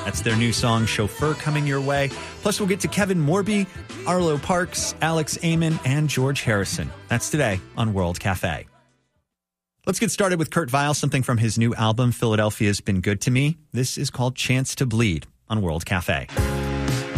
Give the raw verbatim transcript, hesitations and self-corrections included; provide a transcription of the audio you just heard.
That's their new song, Chauffeur, coming your way. Plus, we'll get to Kevin Morby, Arlo Parks, Alex Amon, and George Harrison. That's today on World Cafe. Let's get started with Kurt Vile, something from his new album, Philadelphia's Been Good to Me. This is called Chance to Bleed on World Cafe.